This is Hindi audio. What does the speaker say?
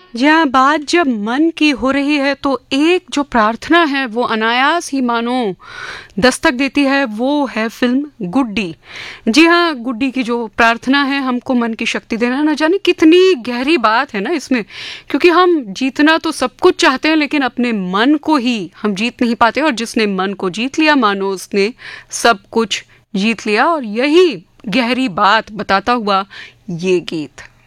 जी हाँ, बात जब मन की हो रही है तो एक जो प्रार्थना है वो अनायास ही मानो दस्तक देती है, वो है फिल्म गुड्डी। जी हाँ, गुड्डी की जो प्रार्थना है हमको मन की शक्ति देना, न जाने कितनी गहरी बात है ना इसमें। क्योंकि हम जीतना तो सब कुछ चाहते हैं लेकिन अपने मन को ही हम जीत नहीं पाते, और जिसने मन को जीत लिया मानो उसने सब कुछ जीत लिया। और यही गहरी बात बताता हुआ ये गीत।